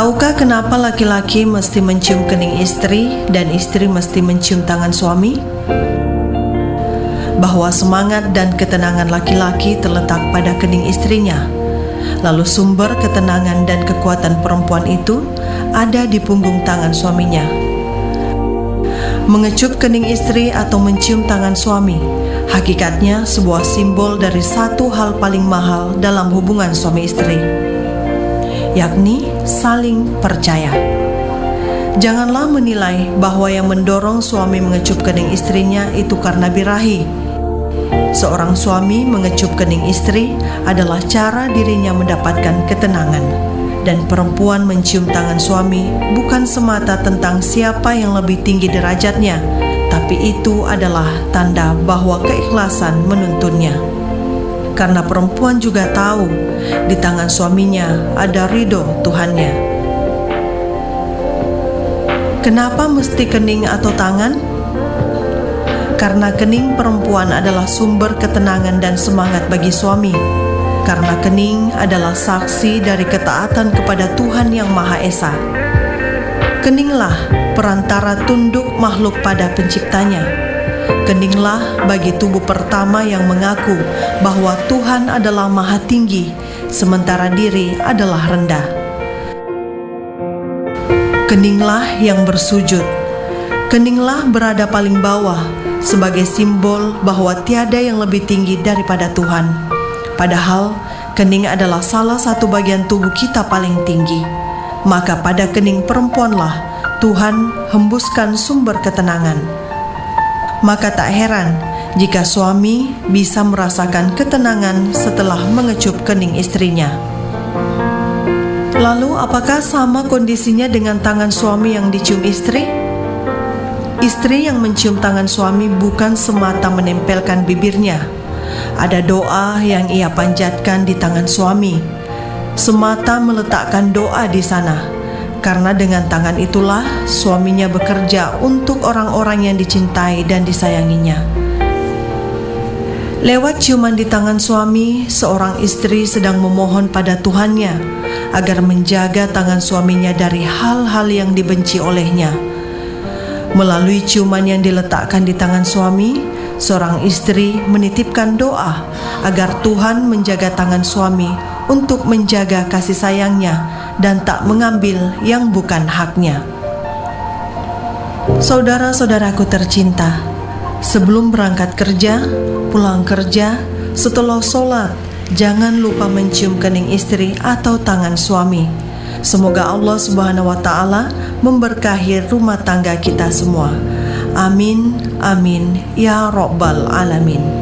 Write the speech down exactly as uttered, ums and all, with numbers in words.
Tahukah kenapa laki-laki mesti mencium kening istri dan istri mesti mencium tangan suami? Bahwa semangat dan ketenangan laki-laki terletak pada kening istrinya, lalu sumber ketenangan dan kekuatan perempuan itu ada di punggung tangan suaminya. Mengecup kening istri atau mencium tangan suami, hakikatnya sebuah simbol dari satu hal paling mahal dalam hubungan suami istri, yakni saling percaya. Janganlah menilai bahwa yang mendorong suami mengecup kening istrinya itu karena birahi. Seorang suami mengecup kening istri adalah cara dirinya mendapatkan ketenangan, dan perempuan mencium tangan suami bukan semata tentang siapa yang lebih tinggi derajatnya, tapi itu adalah tanda bahwa keikhlasan menuntunnya. Karena perempuan juga tahu di tangan suaminya ada ridho Tuhannya. Kenapa mesti kening atau tangan? Karena kening perempuan adalah sumber ketenangan dan semangat bagi suami. Karena kening adalah saksi dari ketaatan kepada Tuhan Yang Maha Esa. Keninglah perantara tunduk makhluk pada penciptanya. Keninglah bagi tubuh pertama yang mengaku bahwa Tuhan adalah Maha Tinggi, sementara diri adalah rendah. Keninglah yang bersujud. Keninglah berada paling bawah, sebagai simbol bahwa tiada yang lebih tinggi daripada Tuhan. Padahal kening adalah salah satu bagian tubuh kita paling tinggi. Maka pada kening perempuanlah Tuhan hembuskan sumber ketenangan. Maka tak heran jika suami bisa merasakan ketenangan setelah mengecup kening istrinya. Lalu apakah sama kondisinya dengan tangan suami yang dicium istri? Istri yang mencium tangan suami bukan semata menempelkan bibirnya. Ada doa yang ia panjatkan di tangan suami, semata meletakkan doa di sana, karena dengan tangan itulah suaminya bekerja untuk orang-orang yang dicintai dan disayanginya. Lewat ciuman di tangan suami, seorang istri sedang memohon pada Tuhannya agar menjaga tangan suaminya dari hal-hal yang dibenci olehnya. Melalui ciuman yang diletakkan di tangan suami, seorang istri menitipkan doa agar Tuhan menjaga tangan suami untuk menjaga kasih sayangnya dan tak mengambil yang bukan haknya. Saudara-saudaraku tercinta, sebelum berangkat kerja, pulang kerja, setelah sholat, jangan lupa mencium kening istri atau tangan suami. Semoga Allah Subhanahu wa Ta'ala memberkahi rumah tangga kita semua. Amin, amin, ya Rabbal Alamin.